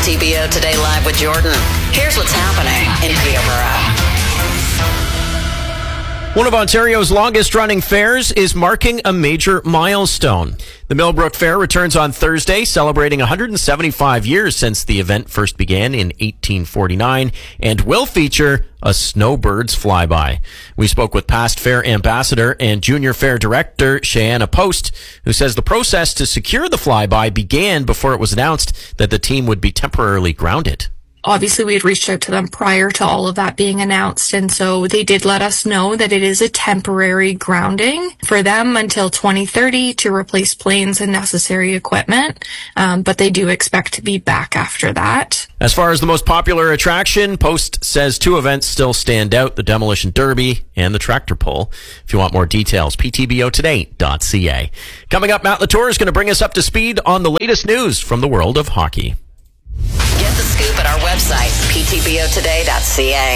PTBO Today Live with Jordan. Here's what's happening in Peterborough. One of Ontario's longest-running fairs is marking a major milestone. The Millbrook Fair returns on Thursday, celebrating 175 years since the event first began in 1849, and will feature a snowbird's flyby. We spoke with past fair ambassador and junior fair director Cheyenne Post, who says the process to secure the flyby began before it was announced that the team would be temporarily grounded. Obviously, we had reached out to them prior to all of that being announced, and so they did let us know that it is a temporary grounding for them until 2030 to replace planes and necessary equipment, but they do expect to be back after that. As far as the most popular attraction, Post says two events still stand out, the Demolition Derby and the Tractor Pull. If you want more details, ptbotoday.ca. Coming up, Matt Latour is going to bring us up to speed on the latest news from the world of hockey. Get the scoop at our website, ptbotoday.ca.